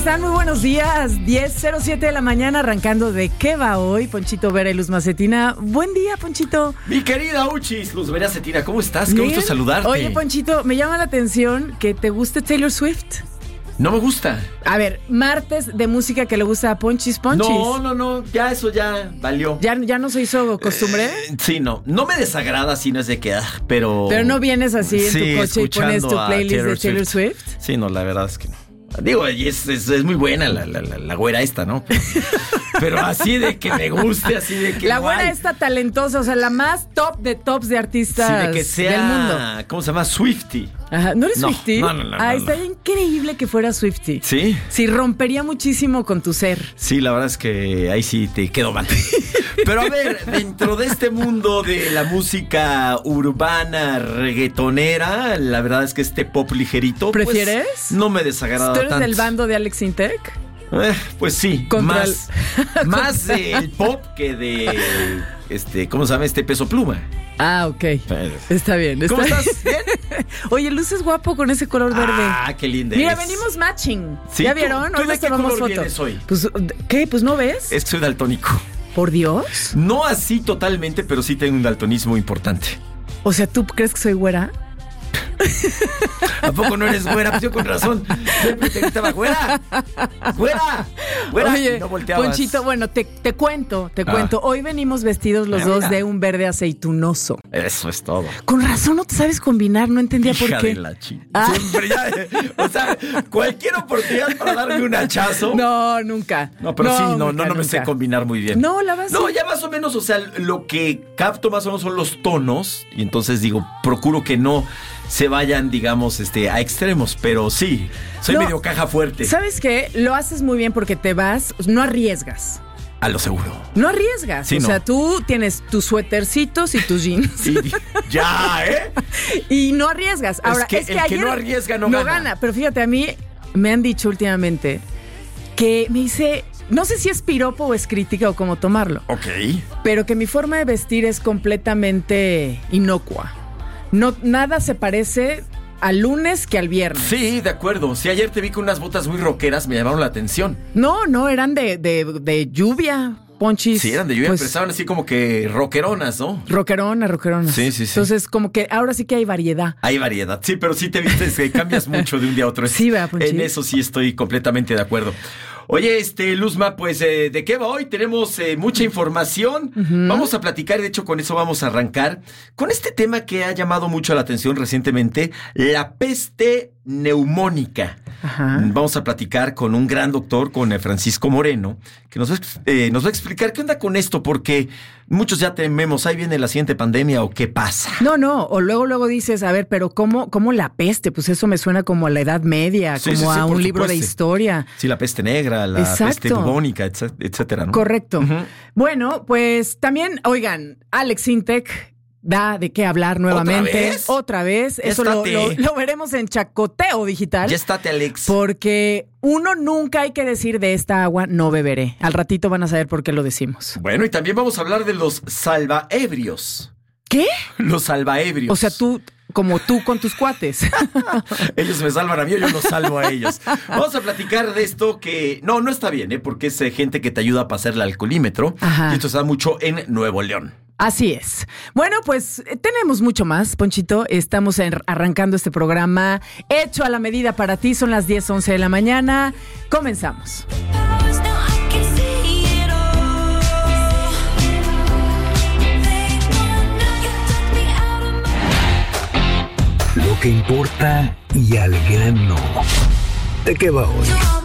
están? Muy buenos días. 10:07 de la mañana, arrancando de ¿Qué va hoy? Ponchito Vera y Luz Macetina. Buen día, Ponchito. Mi querida Uchis, Luz Vera Cetina, ¿cómo estás? Qué Bien. gusto saludarte. Oye, Ponchito, me llama la atención que te guste Taylor Swift. No me gusta. A ver, martes de música que le gusta a Ponchis. No, ya eso ya valió. ¿Ya no se hizo costumbre? Sí, no me desagrada, si no es de que, pero... Pero no vienes así en tu coche y pones tu playlist de Taylor Swift. Sí, no, la verdad es que no. Digo, es muy buena la güera esta, ¿no? Pero así de que me guste, así de que... La güera esta talentosa, o sea, la más top de tops de artistas sí, de que sea, del mundo. ¿Cómo se llama? Swiftie. Ajá, ¿no eres Swiftie? No. Estaría increíble que fuera Swiftie. ¿Sí? Sí, rompería muchísimo con tu ser. Sí, la verdad es que ahí sí te quedó mal. Pero a ver, dentro de este mundo de la música urbana, reggaetonera, la verdad es que este pop ligerito... ¿Prefieres? Pues, no me desagrada tanto. ¿Tú eres tanto. del bando de Alex Intec? Pues sí, más del pop que de ¿cómo se llama? Peso pluma. Ah, ok. Está bien. ¿Cómo estás? ¿Bien? Oye, luces guapo con ese color verde. Ah, qué linda. Mira, venimos matching. ¿Sí? ¿Ya vieron? ¿Tú Hoy de nos qué tomamos color foto. vienes hoy? Pues, ¿qué? Pues no ves. Es que soy daltónico. ¿Por Dios? No así totalmente, pero sí tengo un daltonismo importante. O sea, ¿tú crees que soy güera? ¿A poco no eres güera? Pues yo con razón siempre te gritaba, güera. Oye, no volteabas. Ponchito, bueno, te cuento. Hoy venimos vestidos los dos de un verde aceitunoso. Eso es todo. Con razón no te sabes combinar, no entendía por qué. De la Siempre ya, o sea, cualquier oportunidad para darme un hachazo. No, nunca. No, pero sí, no me sé combinar muy bien. No, la vas. No, ya más o menos, o sea, lo que capto más o menos son los tonos. Y entonces digo, procuro que no se vayan, digamos, a extremos, pero sí, soy medio caja fuerte. ¿Sabes qué? Lo haces muy bien porque te vas, no arriesgas. A lo seguro. No arriesgas. Sí, o sea, tú tienes tus suétercitos y tus jeans. Ya, Y no arriesgas. Ahora, es que el que no arriesga no gana. Pero fíjate, a mí me han dicho últimamente que me dice... No sé si es piropo o es crítica o cómo tomarlo. Ok. Pero que mi forma de vestir es completamente inocua. No, nada se parece al lunes que al viernes. Sí, de acuerdo. Sí, ayer te vi con unas botas muy rockeras, me llamaron la atención. No, eran de lluvia, Ponchis. Sí, eran de lluvia, pero estaban así como que rockeronas, ¿no? Rockeronas. Sí. Entonces, como que ahora sí que hay variedad. Hay variedad, sí, pero sí te viste que cambias mucho de un día a otro. Sí, ¿verdad, Ponchis? En eso sí estoy completamente de acuerdo. Oye, Luzma, pues, ¿de qué va hoy? Tenemos mucha información. Uh-huh. Vamos a platicar, de hecho, con eso vamos a arrancar. Con este tema que ha llamado mucho la atención recientemente, la peste neumónica. Ajá. Vamos a platicar con un gran doctor, con Francisco Moreno, que nos va a explicar qué onda con esto, porque muchos ya tememos, ahí viene la siguiente pandemia o qué pasa. No, o luego dices, a ver, pero ¿cómo la peste? Pues eso me suena como a la Edad Media, como a un libro de historia. Sí, la peste negra, la peste bubónica, etcétera, ¿no? Correcto. Uh-huh. Bueno, pues también, oigan, Alex Intec da de qué hablar nuevamente. ¿Otra vez? Eso lo veremos en Chacoteo Digital. Ya estate, Alex. Porque uno nunca hay que decir de esta agua no beberé. Al ratito van a saber por qué lo decimos. Bueno, y también vamos a hablar de los salvaebrios. ¿Qué? Los salvaebrios. O sea, como tú con tus cuates. Ellos me salvan a mí, yo los salvo a ellos. Vamos a platicar de esto que no está bien, porque es gente que te ayuda a pasar el alcoholímetro. Ajá. Y esto se da mucho en Nuevo León. Así es. Bueno, pues tenemos mucho más, Ponchito. Estamos arrancando este programa hecho a la medida para ti. Son las 10:11 de la mañana. Comenzamos. Lo que importa y al grano. ¿De qué va hoy?